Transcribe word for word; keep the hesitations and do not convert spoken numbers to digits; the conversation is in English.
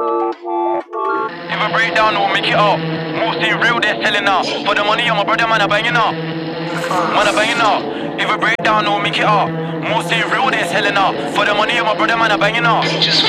If I break down, we'll make it up. Mostly real, they're selling out. For the money, I'm a brother, man, I'm banging up. Man, I'm banging up. If I break down, we'll make it up. Mostly real, they're selling out. For the money, I'm a brother, man, I'm banging up. Just